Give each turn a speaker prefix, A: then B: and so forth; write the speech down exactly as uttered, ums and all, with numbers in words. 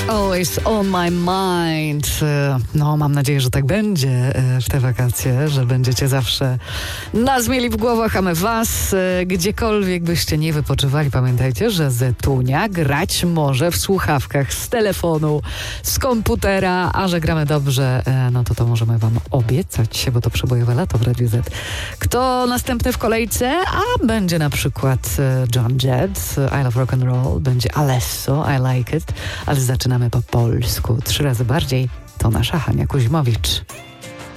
A: Always on my mind. No, mam nadzieję, że tak będzie w te wakacje, że będziecie zawsze nas mieli w głowach, a my was. Gdziekolwiek byście nie wypoczywali, pamiętajcie, że Zetunia grać może w słuchawkach z telefonu, z komputera, a że gramy dobrze, no to to możemy wam obiecać, bo to przebojowe lato w Radiu Z. Kto następny w kolejce? A będzie na przykład John Jett, I Love Rock and Roll, będzie Alesso, I Like It, ale zaczynamy po polsku. Trzy razy bardziej to nasza Hania Kuźmowicz.